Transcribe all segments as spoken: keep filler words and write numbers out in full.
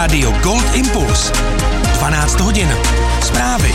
Rádio Gold Impuls. dvanáct hodin. Zprávy.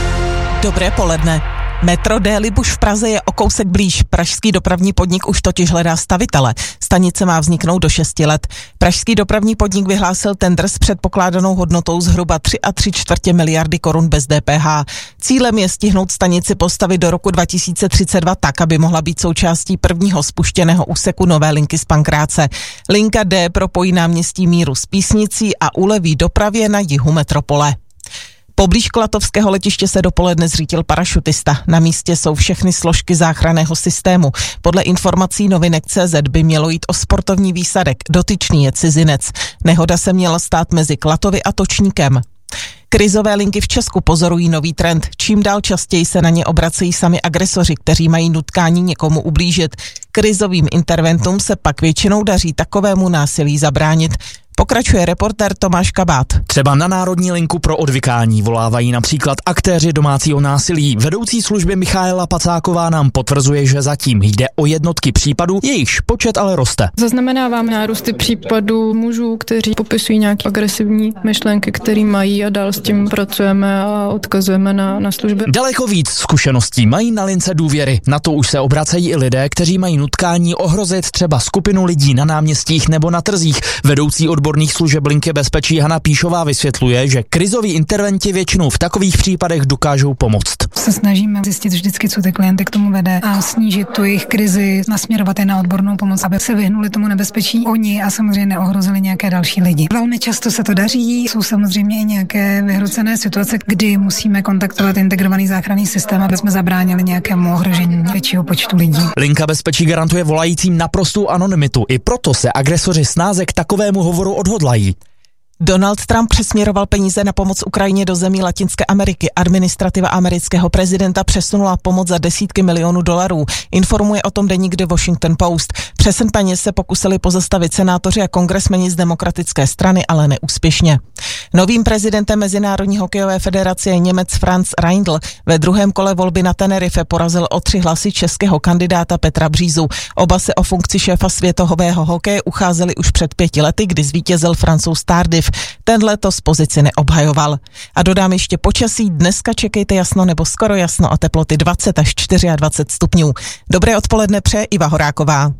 Dobré poledne. Metro D. Libuš v Praze je o kousek blíž. Pražský dopravní podnik už totiž hledá stavitele. Stanice má vzniknout do šesti let. Pražský dopravní podnik vyhlásil tendr s předpokládanou hodnotou zhruba tři a tři čtvrtě miliardy korun bez D P H. Cílem je stihnout stanici postavit do roku dva tisíce třicet dva tak, aby mohla být součástí prvního spuštěného úseku nové linky z Pankráce. Linka D propojí náměstí Míru s Písnicí a uleví dopravě na jihu metropole. Poblíž Klatovského letiště se dopoledne zřítil parašutista. Na místě jsou všechny složky záchranného systému. Podle informací novinek tečka cé zet by mělo jít o sportovní výsadek. Dotyčný je cizinec. Nehoda se měla stát mezi Klatovy a Točníkem. Krizové linky v Česku pozorují nový trend. Čím dál častěji se na ně obracejí sami agresoři, kteří mají nutkání někomu ublížit. Krizovým interventům se pak většinou daří takovému násilí zabránit. Pokračuje reportér Tomáš Kabát. Třeba na Národní linku pro odvykání volávají například aktéři domácího násilí. Vedoucí služby Michaela Pacáková nám potvrzuje, že zatím jde o jednotky případů, jejichž počet ale roste. Zaznamenávám nárůsty případů mužů, kteří popisují nějaké agresivní myšlenky, které mají, a dál s tím pracujeme a odkazujeme na, na služby. Daleko víc zkušeností mají na lince důvěry. Na to už se obracejí i lidé, kteří mají nutkání ohrozit třeba skupinu lidí na náměstích nebo na trzích. Vedoucí odbor odborných služeb linky bezpečí Hana Píšová vysvětluje, že krizoví interventi většinou v takových případech dokážou pomoct. Se snažíme zjistit vždycky, co ty klienty k tomu vede, a snížit tu jejich krizi, nasměrovat je na odbornou pomoc, aby se vyhnuli tomu nebezpečí oni a samozřejmě neohrozili nějaké další lidi. Velmi často se to daří, jsou samozřejmě i nějaké vyhrocené situace, kdy musíme kontaktovat integrovaný záchranný systém, aby jsme zabránili nějakému ohrožení většího počtu lidí. Linka bezpečí garantuje volajícím naprostou anonymitu, i proto se agresoři snáze k takovému hovoru odhodlají. Donald Trump přesměroval peníze na pomoc Ukrajině do zemí Latinské Ameriky. Administrativa amerického prezidenta přesunula pomoc za desítky milionů dolarů. Informuje o tom deník The Washington Post. Přesun peněz se pokusili pozastavit senátoři a kongresmeni z demokratické strany, ale neúspěšně. Novým prezidentem Mezinárodní hokejové federace je Němec Franz Reindl. Ve druhém kole volby na Tenerife porazil o tři hlasy českého kandidáta Petra Břízu. Oba se o funkci šéfa světového hokeje ucházeli už před pěti lety, kdy zvítězil Francouz Tardif. Ten letos pozici neobhajoval. A dodám ještě počasí. Dneska čekejte jasno nebo skoro jasno a teploty dvacet až dvacet čtyři stupňů. Dobré odpoledne přeje Iva Horáková.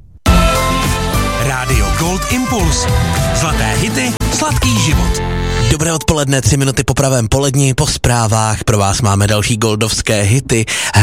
Rádio Gold Impuls. Zlaté hity, sladký život. Dobré odpoledne, tři minuty po pravém poledni, po zprávách pro vás máme další goldovské hity.